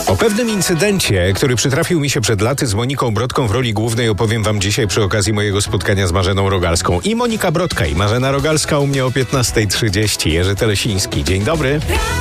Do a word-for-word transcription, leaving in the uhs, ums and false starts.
O pewnym incydencie, który przytrafił mi się przed laty z Moniką Brodką w roli głównej, opowiem wam dzisiaj przy okazji mojego spotkania z Marzeną Rogalską. I Monika Brodka, i Marzena Rogalska u mnie o piętnasta trzydzieści. Jerzy Telesiński. Dzień dobry.